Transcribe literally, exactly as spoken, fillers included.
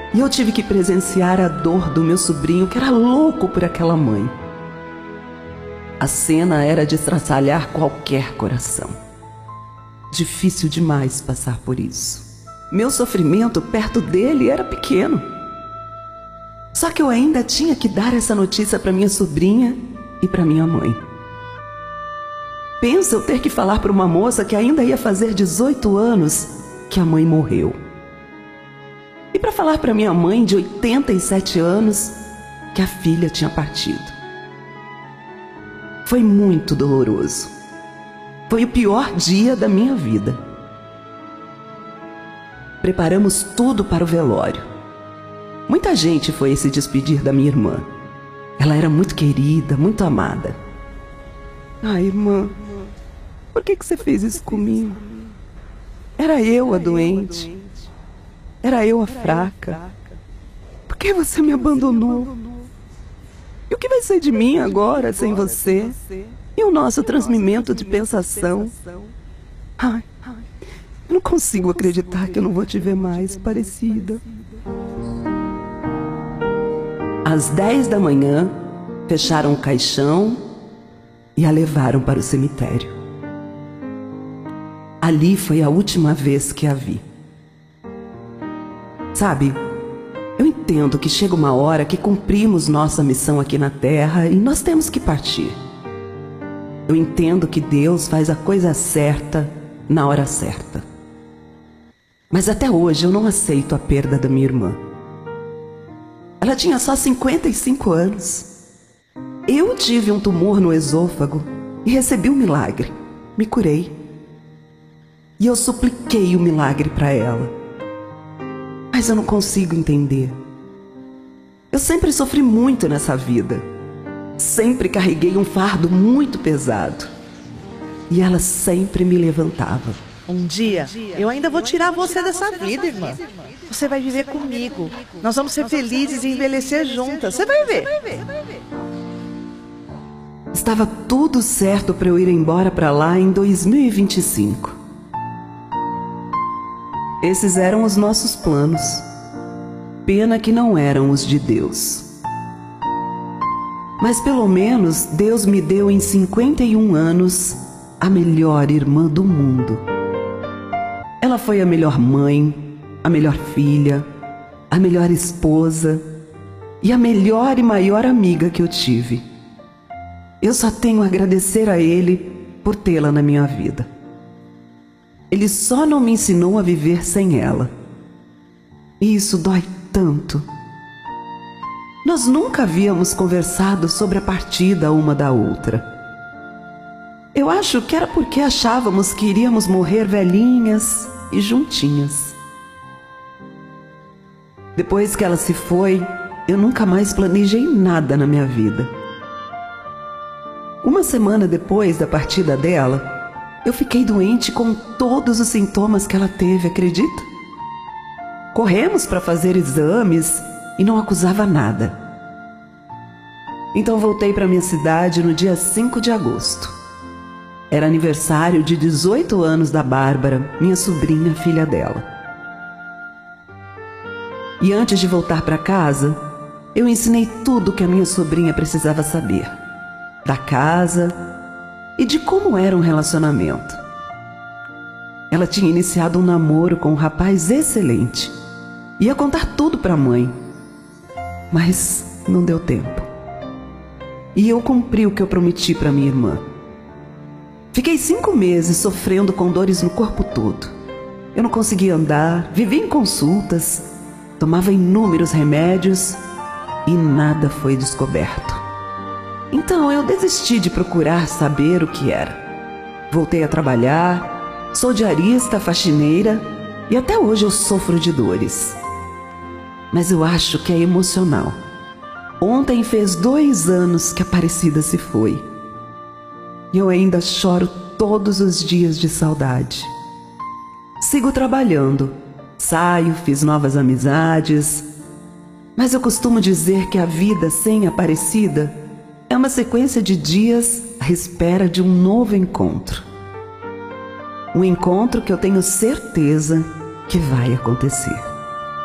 E eu tive que presenciar a dor do meu sobrinho, que era louco por aquela mãe. A cena era de estraçalhar qualquer coração. Difícil demais passar por isso. Meu sofrimento perto dele era pequeno. Só que eu ainda tinha que dar essa notícia para minha sobrinha e para minha mãe. Pensa eu ter que falar para uma moça que ainda ia fazer dezoito anos que a mãe morreu. E para falar para minha mãe de oitenta e sete anos que a filha tinha partido. Foi muito doloroso. Foi o pior dia da minha vida. Preparamos tudo para o velório. Muita gente foi se despedir da minha irmã. Ela era muito querida, muito amada. Ai, irmã, por que que você fez isso comigo? Era eu a doente. Era eu a fraca. Por que você me abandonou? E o que vai ser de mim agora, sem você? E o nosso transmimento de pensação? Ai, eu não consigo acreditar que eu não vou te ver mais, Aparecida. Às dez da manhã, fecharam o caixão e a levaram para o cemitério. Ali foi a última vez que a vi. Sabe, eu entendo que chega uma hora que cumprimos nossa missão aqui na Terra e nós temos que partir. Eu entendo que Deus faz a coisa certa na hora certa. Mas até hoje eu não aceito a perda da minha irmã. Ela tinha só cinquenta e cinco anos. Eu tive um tumor no esôfago e recebi um milagre. Me curei. E eu supliquei o milagre para ela. Mas eu não consigo entender. Eu sempre sofri muito nessa vida. Sempre carreguei um fardo muito pesado. E ela sempre me levantava. Um dia, eu ainda vou tirar você dessa vida, irmã. Você vai viver comigo. Nós vamos ser felizes e envelhecer juntas. Você vai ver. Estava tudo certo para eu ir embora para lá em dois mil e vinte e cinco. Esses eram os nossos planos. Pena que não eram os de Deus. Mas pelo menos Deus me deu em cinquenta e um anos a melhor irmã do mundo. Ela foi a melhor mãe, a melhor filha, a melhor esposa e a melhor e maior amiga que eu tive. Eu só tenho a agradecer a Ele por tê-la na minha vida. Ele só não me ensinou a viver sem ela. E isso dói tanto. Nós nunca havíamos conversado sobre a partida uma da outra. Eu acho que era porque achávamos que iríamos morrer velhinhas e juntinhas. Depois que ela se foi, eu nunca mais planejei nada na minha vida. Uma semana depois da partida dela, eu fiquei doente com todos os sintomas que ela teve, acredita? Corremos para fazer exames e não acusava nada. Então voltei para minha cidade no dia cinco de agosto. Era aniversário de dezoito anos da Bárbara, minha sobrinha, filha dela. E antes de voltar para casa, eu ensinei tudo que a minha sobrinha precisava saber. Da casa e de como era um relacionamento. Ela tinha iniciado um namoro com um rapaz excelente. Ia contar tudo para a mãe. Mas não deu tempo. E eu cumpri o que eu prometi para minha irmã. Fiquei cinco meses sofrendo com dores no corpo todo. Eu não conseguia andar, vivia em consultas, tomava inúmeros remédios e nada foi descoberto. Então eu desisti de procurar saber o que era. Voltei a trabalhar, sou diarista, faxineira e até hoje eu sofro de dores. Mas eu acho que é emocional. Ontem fez dois anos que a Aparecida se foi. E eu ainda choro todos os dias de saudade. Sigo trabalhando, saio, fiz novas amizades, mas eu costumo dizer que a vida sem Aparecida é uma sequência de dias à espera de um novo encontro. Um encontro que eu tenho certeza que vai acontecer.